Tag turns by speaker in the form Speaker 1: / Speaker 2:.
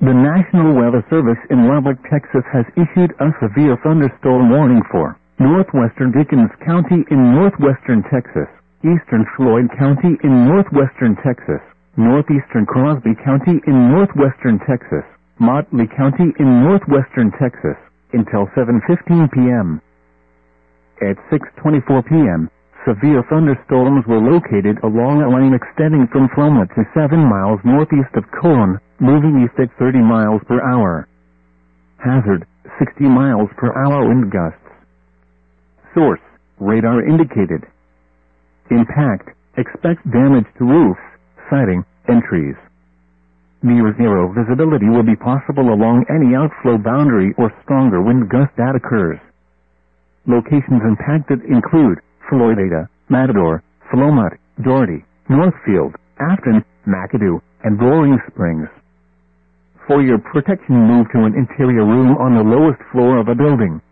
Speaker 1: The National Weather Service in Lubbock, Texas has issued a severe thunderstorm warning for northwestern Dickens County in northwestern Texas, eastern Floyd County in northwestern Texas, northeastern Crosby County in northwestern Texas, Motley County in northwestern Texas, until 7:15 p.m. At 6:24 p.m., severe thunderstorms were located along a line extending from Floma to 7 miles northeast of Colon, moving east at 30 miles per hour. Hazard, 60 miles per hour wind gusts. Source, radar indicated. Impact, expect damage to roofs, siding, and trees. Near zero visibility will be possible along any outflow boundary or stronger wind gust that occurs. Locations impacted include Floydada, Matador, Philomont, Doherty, Northfield, Afton, McAdoo, and Roaring Springs. For your protection, move to an interior room on the lowest floor of a building.